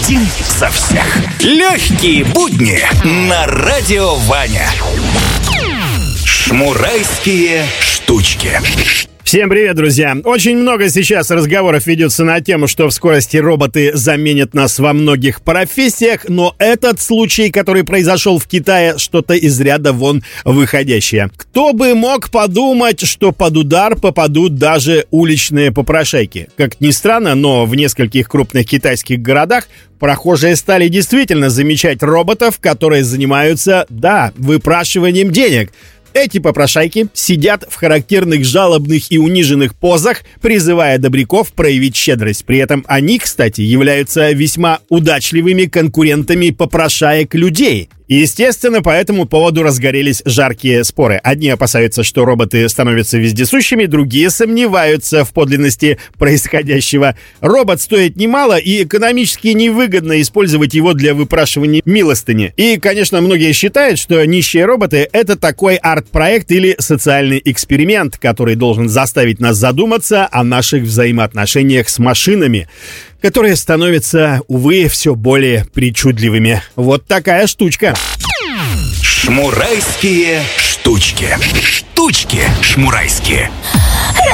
Один за всех. Легкие будни на Радио Ваня. Шмурайские штучки. Всем привет, друзья! Очень много сейчас разговоров ведется на тему, что в скорости роботы заменят нас во многих профессиях, но этот случай, который произошел в Китае, что-то из ряда вон выходящее. Кто бы мог подумать, что под удар попадут даже уличные попрошайки? Как ни странно, но в нескольких крупных китайских городах прохожие стали действительно замечать роботов, которые занимаются, выпрашиванием денег. Эти попрошайки сидят в характерных жалобных и униженных позах, призывая добряков проявить щедрость. При этом они, кстати, являются весьма удачливыми конкурентами попрошаек людей. Естественно, по этому поводу разгорелись жаркие споры. Одни опасаются, что роботы становятся вездесущими, другие сомневаются в подлинности происходящего. Робот стоит немало, и экономически невыгодно использовать его для выпрашивания милостыни. И, конечно, многие считают, что нищие роботы — это такой арт-проект или социальный эксперимент, который должен заставить нас задуматься о наших взаимоотношениях с машинами, которые становятся, увы, все более причудливыми. Вот такая штучка. Шмурайские штучки. Штучки шмурайские.